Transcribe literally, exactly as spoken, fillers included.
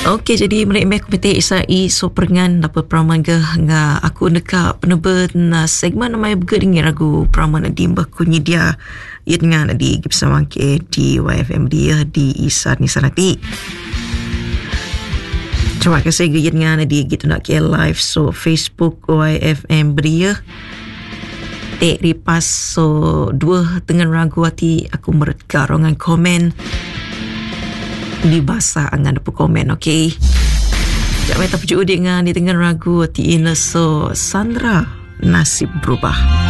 Okey, jadi mereka komite isai so perengan dapat peraman ke nga aku dekat penebet na segmen namanya bergering ragu peraman di bakunya dia ia dengan di bersama ke di Y F M dia di Isa ni sanati. Terima kasih dia dengan di kita nak ke live so Facebook Y F M beria. Tek ripas so dua dengan ragu hati aku meredka rongan komen di bahasa angan depu komen, okey. Jak meta pujuk dengan di tengah ragu hati ina so Sandra nasib berubah.